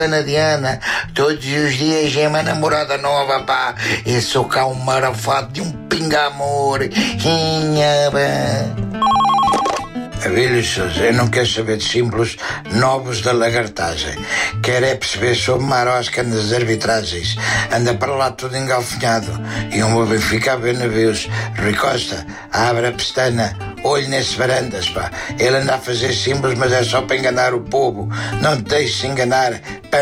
Ana Diana, todos os dias é uma namorada nova, pá. Eu sou cá um marafado de um pinga-amor. Abílio Sousa, eu não quero saber de símbolos novos da lagartagem. Quero é perceber sobre Marosca nas arbitragens. Anda para lá tudo engalfinhado. E um Benfica a ver navios. Rui Costa, abre a pestana. Olho nesse varandas, pá. Ele anda a fazer símbolos, mas é só para enganar o povo. Não te deixes enganar.